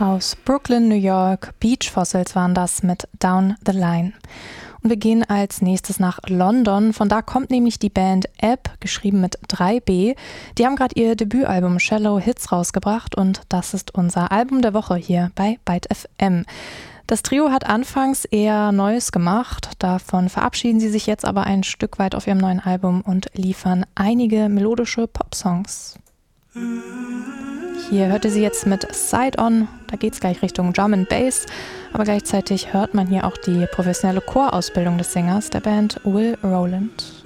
Aus Brooklyn, New York, Beach Fossils waren das mit Down the Line. Und wir gehen als nächstes nach London. Von da kommt nämlich die Band Ebb, geschrieben mit 3B. Die haben gerade ihr Debütalbum Shallow Hits rausgebracht und das ist unser Album der Woche hier bei Byte FM. Das Trio hat anfangs eher Neues gemacht. Davon verabschieden sie sich jetzt aber ein Stück weit auf ihrem neuen Album und liefern einige melodische Popsongs. Hier hört ihr sie jetzt mit Side On, da geht es gleich Richtung Drum and Bass, aber gleichzeitig hört man hier auch die professionelle Chorausbildung des Sängers der Band Will Rowland.